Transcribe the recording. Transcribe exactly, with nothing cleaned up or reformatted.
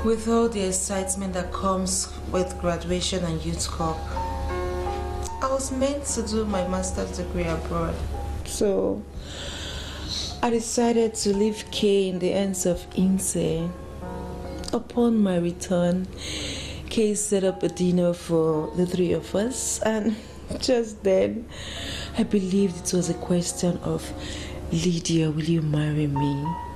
With all the excitement that comes with graduation and youth corp, I was meant to do my master's degree abroad. So I decided to leave Kay in the hands of Inse. Upon my return, Kay set up a dinner for the three of us, and just then I believed it was a question of, Lydia, will you marry me?